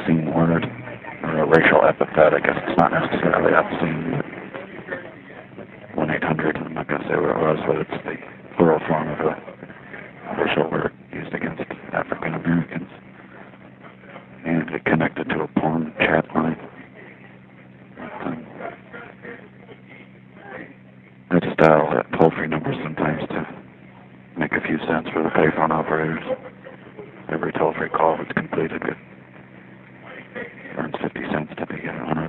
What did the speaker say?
obscene word, or a racial epithet. I guess it's not necessarily obscene. 1-800, I'm not going to say what it was, but it's the plural form of a racial word used against African Americans. And it connected to a porn chat line. I just dial that toll-free number sometimes to make a few cents for the payphone operators. Every toll-free call that's completed earns 50 cents to be on